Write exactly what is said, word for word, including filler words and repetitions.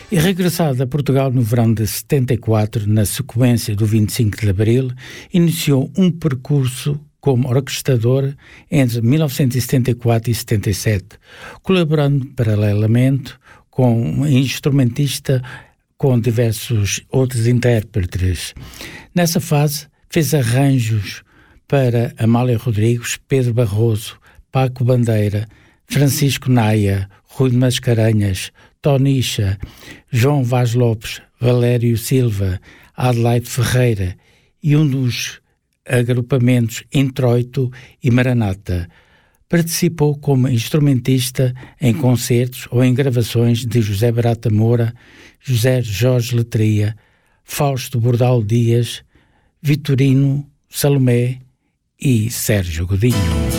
E regressado a Portugal no verão de setenta e quatro, na sequência do vinte e cinco de Abril, iniciou um percurso como orquestrador entre mil novecentos e setenta e quatro e setenta e sete, colaborando paralelamente com um instrumentista com diversos outros intérpretes. Nessa fase, fez arranjos para Amália Rodrigues, Pedro Barroso, Paco Bandeira, Francisco Naia, Rui de Mascarenhas, Tonicha, João Vaz Lopes, Valério Silva, Adelaide Ferreira e um dos agrupamentos Introito e Maranata. Participou como instrumentista em concertos ou em gravações de José Barata Moura, José Jorge Letria, Fausto Bordal Dias, Vitorino, Salomé e Sérgio Godinho.